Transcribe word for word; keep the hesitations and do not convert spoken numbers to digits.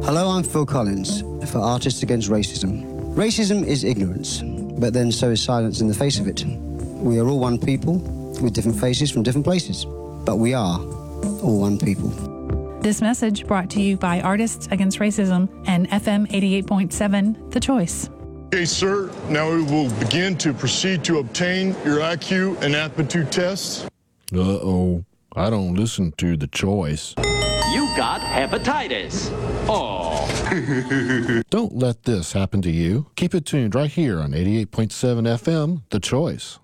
Hello, I'm Phil Collins for Artists Against Racism. Racism is ignorance, but then so is silence in the face of it. We are all one people with different faces from different places, but we are all one people. This message brought to you by Artists Against Racism and F M eighty-eight point seven, The Choice. Okay, sir, now we will begin to proceed to obtain your I Q and aptitude tests. Uh-oh, I don't listen to The Choice. You got hepatitis. Oh. Don't let this happen to you. Keep it tuned right here on eighty-eight point seven F M, The Choice.